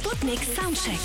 Sputnik Soundcheck.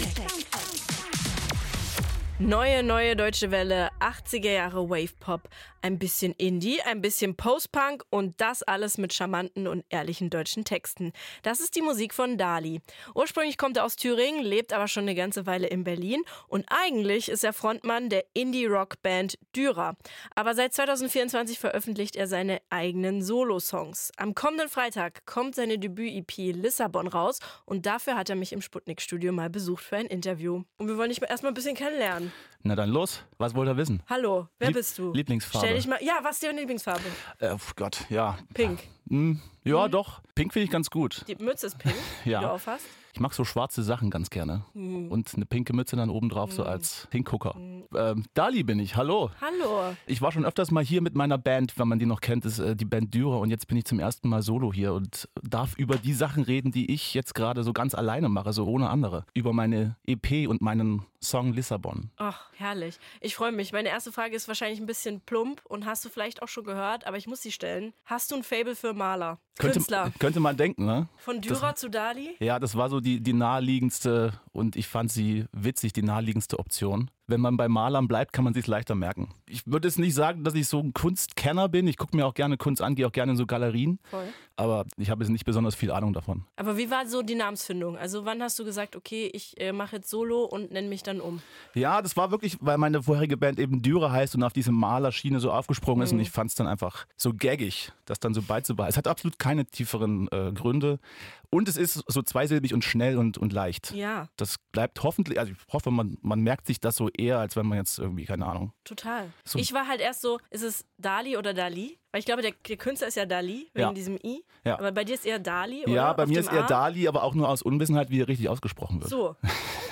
Neue deutsche Welle, 80er Jahre Wave-Pop, ein bisschen Indie, ein bisschen Post-Punk und das alles mit charmanten und ehrlichen deutschen Texten. Das ist die Musik von Dali. Ursprünglich kommt er aus Thüringen, lebt aber schon eine ganze Weile in Berlin und eigentlich ist er Frontmann der Indie-Rock-Band Dürer. Aber seit 2024 veröffentlicht er seine eigenen Solo-Songs. Am kommenden Freitag kommt seine Debüt-EP Lissabon raus und dafür hat er mich im Sputnik-Studio mal besucht für ein Interview. Und wir wollen dich erstmal ein bisschen kennenlernen. Na dann los, was wollt ihr wissen? Hallo, wer bist du? Lieblingsfarbe. Stell dich mal. Ja, was ist deine Lieblingsfarbe? Oh Gott, ja. Pink. Ja, doch. Pink finde ich ganz gut. Die Mütze ist pink, Ja. die du aufhast. Ich mag so schwarze Sachen ganz gerne. Und eine pinke Mütze dann oben drauf, so als Hingucker. Dali bin ich, hallo. Hallo. Ich war schon öfters mal hier mit meiner Band, wenn man die noch kennt, ist die Band Dürer. Und jetzt bin ich zum ersten Mal solo hier und darf über die Sachen reden, die ich jetzt gerade so ganz alleine mache, so ohne andere. Über meine EP und meinen Song Lissabon. Ach, herrlich. Ich freue mich. Meine erste Frage ist wahrscheinlich ein bisschen plump und hast du vielleicht auch schon gehört, aber ich muss sie stellen. Hast du ein Faible für Maler? Künstler? Könnte man denken, ne? Von Dürer zu Dali? Ja, das war so die naheliegendste und ich fand sie witzig, die naheliegendste Option. Wenn man bei Malern bleibt, kann man sich leichter merken. Ich würde jetzt nicht sagen, dass ich so ein Kunstkenner bin. Ich gucke mir auch gerne Kunst an, gehe auch gerne in so Galerien. Voll. Aber ich habe jetzt nicht besonders viel Ahnung davon. Aber wie war so die Namensfindung? Also wann hast du gesagt, okay, ich mache jetzt Solo und nenne mich dann um? Ja, das war wirklich, weil meine vorherige Band eben Dürer heißt und auf diese Malerschiene so aufgesprungen ist. Und ich fand es dann einfach so gaggig, das dann so beizubehalten. Es hat absolut keine tieferen Gründe. Und es ist so zweisilbig und schnell und leicht. Ja. Das bleibt hoffentlich, also ich hoffe, man merkt sich das so eher, als wenn man jetzt irgendwie, keine Ahnung. Total. So. Ich war halt erst so, ist es Dali oder Dali? Weil ich glaube, der Künstler ist ja Dali, wegen Ja. diesem I. Ja. Aber bei dir ist eher Dali, oder? Ja, bei Auf mir dem ist eher A? Dali, aber auch nur aus Unwissenheit, wie er richtig ausgesprochen wird. So.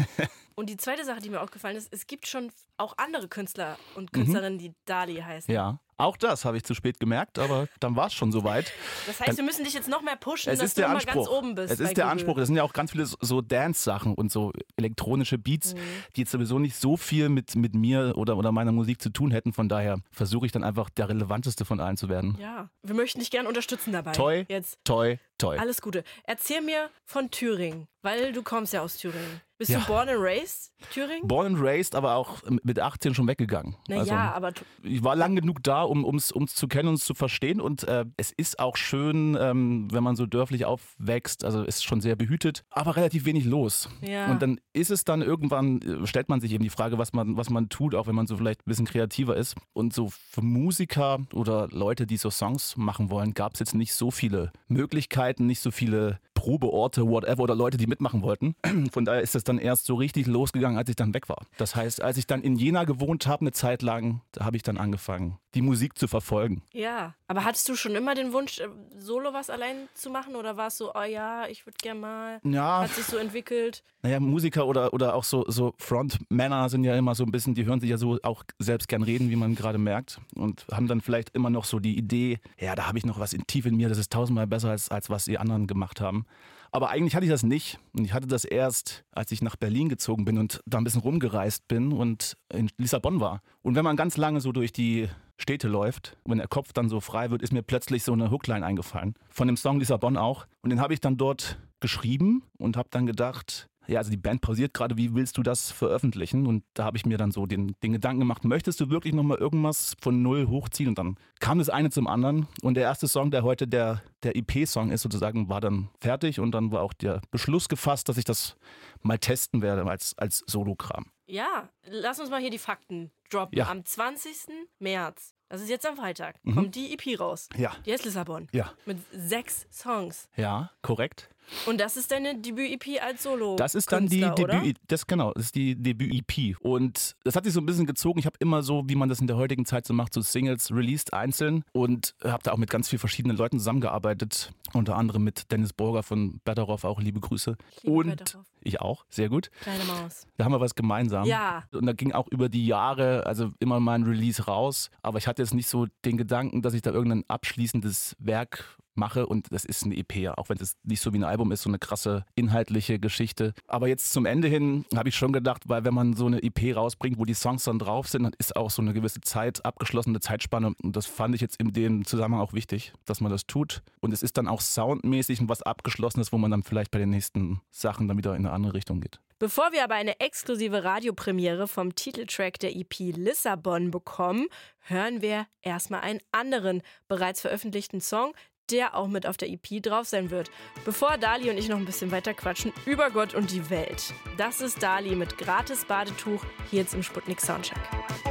Und die zweite Sache, die mir aufgefallen ist, es gibt schon auch andere Künstler und Künstlerinnen, die Dali heißen. Ja, auch das habe ich zu spät gemerkt, aber dann war es schon soweit. Das heißt, wir müssen dich jetzt noch mehr pushen, Es dass ist du der immer ganz Anspruch. oben bist. Es bei ist der Google. Anspruch. Das sind ja auch ganz viele so Dance-Sachen und so elektronische Beats, die jetzt sowieso nicht so viel mit mir oder meiner Musik zu tun hätten. Von daher versuche ich dann einfach der relevanteste von allen zu werden. Ja, wir möchten dich gern unterstützen dabei. Toi, Jetzt. toi. Alles Gute. Erzähl mir von Thüringen, weil du kommst ja aus Thüringen. Bist Ja. du born and raised Thüringen? Born and raised, aber auch mit 18 schon weggegangen. Naja, aber Ich war lang genug da, um's zu kennen und es zu verstehen. Und es ist auch schön, wenn man so dörflich aufwächst. Also ist schon sehr behütet, aber relativ wenig los. Ja. Und dann ist es dann irgendwann, stellt man sich eben die Frage, was man tut, auch wenn man so vielleicht ein bisschen kreativer ist. Und so für Musiker oder Leute, die so Songs machen wollen, gab es jetzt nicht so viele Möglichkeiten, nicht so viele Probeorte, whatever, oder Leute, die mitmachen wollten. Von daher ist das dann erst so richtig losgegangen, als ich dann weg war. Das heißt, als ich dann in Jena gewohnt habe, eine Zeit lang, da habe ich dann angefangen, die Musik zu verfolgen. ja. Aber hattest du schon immer den Wunsch, solo was allein zu machen? Oder war es so, oh ja, ich würde gerne mal, Ja, hat sich so entwickelt? naja, Musiker oder auch so Frontmänner sind ja immer so ein bisschen, die hören sich ja so auch selbst gern reden, wie man gerade merkt. Und haben dann vielleicht immer noch so die Idee, ja, da habe ich noch was tief in mir, das ist tausendmal besser als was die anderen gemacht haben. Aber eigentlich hatte ich das nicht. Und ich hatte das erst, als ich nach Berlin gezogen bin und da ein bisschen rumgereist bin und in Lissabon war. Und wenn man ganz lange so durch die Städte läuft, wenn der Kopf dann so frei wird, ist mir plötzlich so eine Hookline eingefallen. Von dem Song Lissabon auch. Und den habe ich dann dort geschrieben und habe dann gedacht, ja, also die Band pausiert gerade, wie willst du das veröffentlichen? Und da habe ich mir dann so den Gedanken gemacht, möchtest du wirklich nochmal irgendwas von null hochziehen? Und dann kam das eine zum anderen. Und der erste Song, der heute der EP-Song ist sozusagen, war dann fertig. Und dann war auch der Beschluss gefasst, dass ich das mal testen werde als Solokram. Ja, lass uns mal hier die Fakten droppen. Ja. Am 20. März, das ist jetzt am Freitag, kommt die EP raus. Ja. Die heißt Lissabon. Ja. Mit 6 Songs. Ja, korrekt. Und das ist deine Debüt-EP als Solo. Das ist dann die Debüt, das ist die Debüt-EP. Und das hat sich so ein bisschen gezogen. Ich habe immer so, wie man das in der heutigen Zeit so macht, so Singles released einzeln und habe da auch mit ganz vielen verschiedenen Leuten zusammengearbeitet. Unter anderem mit Dennis Burger von Betteroff, auch liebe Grüße. Ich liebe Und Betteroff. ich auch, sehr gut. Kleine Maus. Da haben wir was gemeinsam. Ja. Und da ging auch über die Jahre, also immer mal ein Release raus. Aber ich hatte jetzt nicht so den Gedanken, dass ich da irgendein abschließendes Werk mache und das ist eine EP, ja, auch wenn es nicht so wie ein Album ist, so eine krasse inhaltliche Geschichte. Aber jetzt zum Ende hin habe ich schon gedacht, weil wenn man so eine EP rausbringt, wo die Songs dann drauf sind, dann ist auch so eine gewisse Zeit, abgeschlossene Zeitspanne und das fand ich jetzt in dem Zusammenhang auch wichtig, dass man das tut und es ist dann auch soundmäßig was Abgeschlossenes, wo man dann vielleicht bei den nächsten Sachen dann wieder in eine andere Richtung geht. Bevor wir aber eine exklusive Radiopremiere vom Titeltrack der EP Lissabon bekommen, hören wir erstmal einen anderen, bereits veröffentlichten Song, der auch mit auf der EP drauf sein wird. Bevor Dali und ich noch ein bisschen weiter quatschen über Gott und die Welt. Das ist Dali mit Gratis Badetuch hier jetzt im Sputnik Soundcheck.